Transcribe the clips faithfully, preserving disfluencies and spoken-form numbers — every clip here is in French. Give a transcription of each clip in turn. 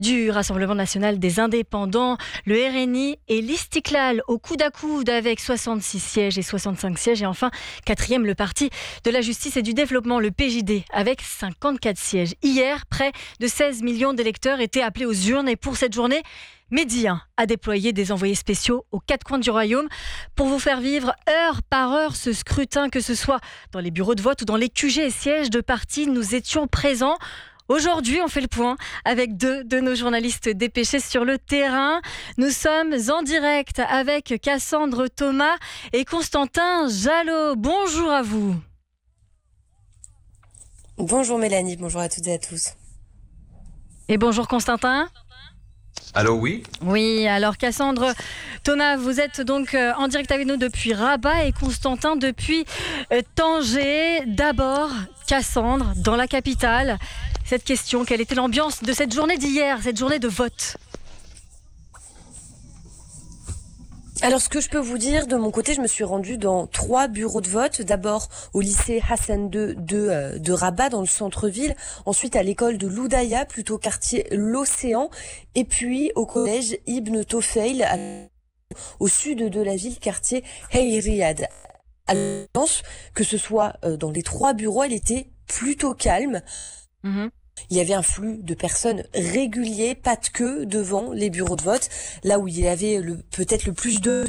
du Rassemblement national des indépendants, le R N I et l'Istiklal au coude à coude avec soixante-six sièges et soixante-cinq sièges. Et enfin, quatrième, le Parti de la justice et du développement, le P J D, avec cinquante-quatre sièges. Hier, près de seize millions d'électeurs étaient appelés aux urnes. Et pour cette journée, Mehdi un a déployé des envoyés spéciaux aux quatre coins du royaume pour vous faire vivre heure par heure ce scrutin, que ce soit dans les bureaux de vote ou dans les Q G et sièges de partis. Nous étions présents. Aujourd'hui, on fait le point avec deux de nos journalistes dépêchés sur le terrain. Nous sommes en direct avec Cassandre Thomas et Constantin Jalot. Bonjour à vous. Bonjour Mélanie, bonjour à toutes et à tous. Et bonjour Constantin. Allô, oui. Oui, alors Cassandre Thomas, vous êtes donc en direct avec nous depuis Rabat et Constantin depuis Tanger. D'abord, Cassandre, dans la capitale, cette question, quelle était l'ambiance de cette journée d'hier, cette journée de vote ? Alors, ce que je peux vous dire, de mon côté, je me suis rendue dans trois bureaux de vote. D'abord au lycée Hassan deux de, euh, de Rabat, dans le centre-ville. Ensuite, à l'école de l'Oudaya, plutôt quartier L'Océan. Et puis, au collège Ibn Tofeil, à, au sud de la ville, quartier Hey Riyad. À l'ambiance, que ce soit euh, dans les trois bureaux, elle était plutôt calme. Mmh. Il y avait un flux de personnes régulier, pas de queue devant les bureaux de vote, là où il y avait le, peut-être le plus de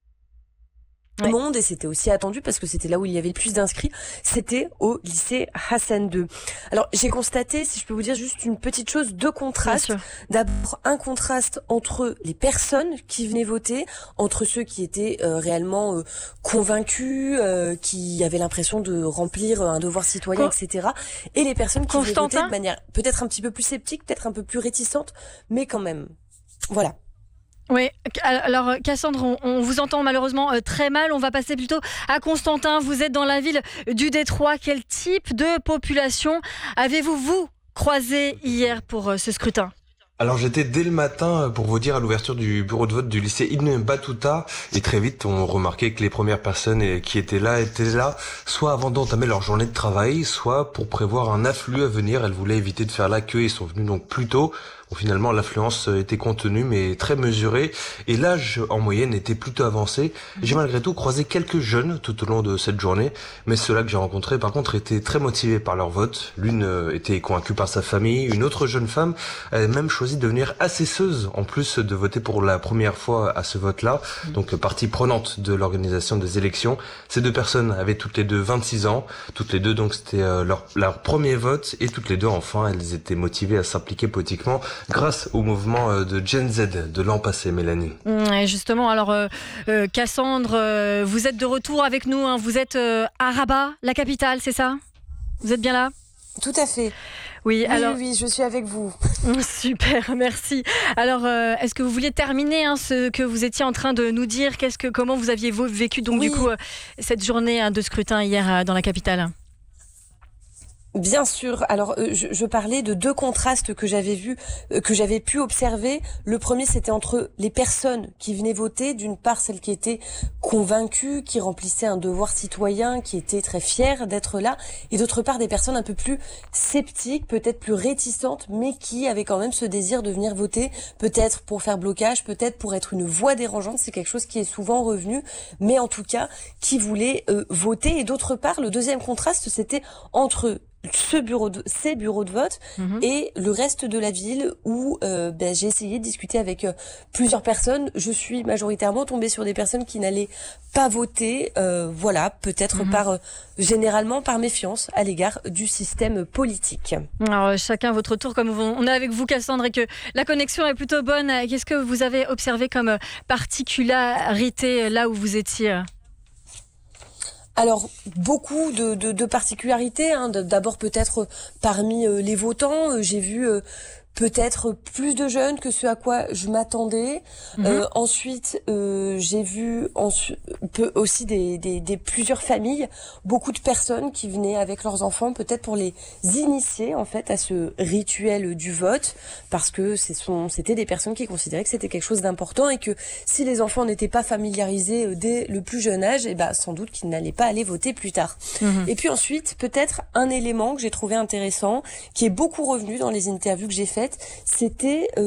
ouais. monde, et c'était aussi attendu parce que c'était là où il y avait le plus d'inscrits, c'était au lycée Hassan deux. Alors j'ai constaté, si je peux vous dire juste une petite chose, deux contrastes. D'abord un contraste entre les personnes qui venaient voter, entre ceux qui étaient euh, réellement euh, convaincus, euh, qui avaient l'impression de remplir un devoir citoyen, Co- et cetera. Et les personnes qui Constantin venaient voter de manière peut-être un petit peu plus sceptique, peut-être un peu plus réticente, mais quand même. Voilà. Oui, alors Cassandre, on, on vous entend malheureusement euh, très mal. On va passer plutôt à Constantin. Vous êtes dans la ville du Détroit. Quel type de population avez-vous, vous, croisé hier pour euh, ce scrutin ? Alors j'étais dès le matin, pour vous dire, à l'ouverture du bureau de vote du lycée Ibn Battuta, et très vite on remarquait que les premières personnes qui étaient là étaient là soit avant d'entamer leur journée de travail, soit pour prévoir un afflux à venir. Elles voulaient éviter de faire la queue et sont venues donc plus tôt. Bon, finalement, l'affluence était contenue, mais très mesurée, et l'âge en moyenne était plutôt avancé. J'ai malgré tout croisé quelques jeunes tout au long de cette journée, mais ceux-là que j'ai rencontrés, par contre, étaient très motivés par leur vote. L'une était convaincue par sa famille, une autre jeune femme a même choisi de devenir assesseuse, en plus de voter pour la première fois à ce vote-là, donc partie prenante de l'organisation des élections. Ces deux personnes avaient toutes les deux vingt-six ans, toutes les deux, donc c'était leur, leur premier vote, et toutes les deux, enfin, elles étaient motivées à s'impliquer politiquement, grâce au mouvement de Gen Z de l'an passé, Mélanie. Et justement, alors euh, euh, Cassandre, euh, vous êtes de retour avec nous, hein, vous êtes euh, à Rabat, la capitale, c'est ça ? Vous êtes bien là ? Tout à fait. Oui, oui, alors... oui, je suis avec vous. Super, merci. Alors, euh, est-ce que vous vouliez terminer hein, ce que vous étiez en train de nous dire ? Qu'est-ce que, comment vous aviez vécu donc oui. du coup euh, cette journée hein, de scrutin hier euh, dans la capitale ? Bien sûr. Alors, euh, je, je parlais de deux contrastes que j'avais vus, euh, que j'avais pu observer. Le premier, c'était entre les personnes qui venaient voter. D'une part, celles qui étaient convaincues, qui remplissaient un devoir citoyen, qui étaient très fières d'être là. Et d'autre part, des personnes un peu plus sceptiques, peut-être plus réticentes, mais qui avaient quand même ce désir de venir voter. Peut-être pour faire blocage, peut-être pour être une voix dérangeante. C'est quelque chose qui est souvent revenu. Mais en tout cas, qui voulaient euh, voter. Et d'autre part, le deuxième contraste, c'était entre ce bureau de, ces bureaux de vote mmh. et le reste de la ville où euh, ben, j'ai essayé de discuter avec euh, plusieurs personnes. Je suis majoritairement tombée sur des personnes qui n'allaient pas voter, euh, voilà, peut-être mmh. par euh, généralement par méfiance à l'égard du système politique. Alors, chacun votre tour, comme on est avec vous Cassandre et que la connexion est plutôt bonne. Qu'est-ce que vous avez observé comme particularité là où vous étiez ? Alors, beaucoup de, de, de particularités. Hein. D'abord, peut-être parmi euh, les votants, euh, j'ai vu euh, peut-être plus de jeunes que ce à quoi je m'attendais. Mmh. Euh, ensuite, euh, j'ai vu ensu- peu aussi des, des, des plusieurs familles, beaucoup de personnes qui venaient avec leurs enfants, peut-être pour les initier en fait à ce rituel du vote, parce que ce sont, c'était des personnes qui considéraient que c'était quelque chose d'important et que si les enfants n'étaient pas familiarisés dès le plus jeune âge, et ben sans doute qu'ils n'allaient pas aller voter plus tard. Mmh. Et puis ensuite, peut-être un élément que j'ai trouvé intéressant, qui est beaucoup revenu dans les interviews que j'ai faites, fait, c'était